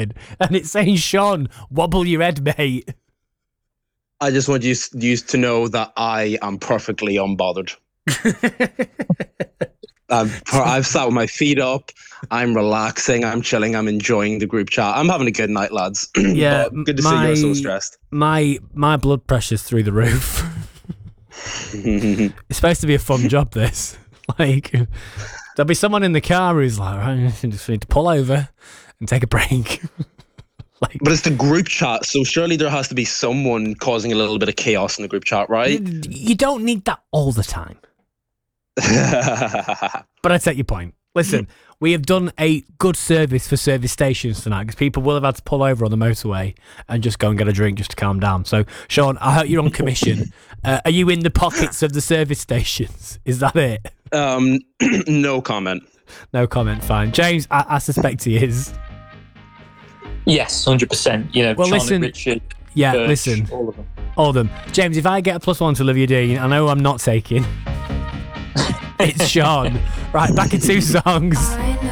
scrolling and it's saying, Sean, wobble your head, mate. I just want you to know that I am perfectly unbothered. I've sat with my feet up. I'm relaxing. I'm chilling. I'm enjoying the group chat. I'm having a good night, lads. Yeah, good to see you're so stressed. My blood pressure's through the roof. It's supposed to be a fun job, this. Like, there'll be someone in the car who's like, right, I just need to pull over and take a break. But it's the group chat, so surely there has to be someone causing a little bit of chaos in the group chat, right? You don't need that all the time. But I take your point. Listen, we have done a good service for service stations tonight because people will have had to pull over on the motorway and just go and get a drink just to calm down. So, Sean, I hope you're on commission. Are you in the pockets of the service stations? Is that it? No comment. No comment, fine. James, I suspect he is. Yes, 100%. You know, well, Charlie, listen, Richard, yeah, Birch, listen, all of them. All of them. James, if I get a +1 to Olivia Dean, I know I'm not taking. It's Sean. Right, back in 2 songs.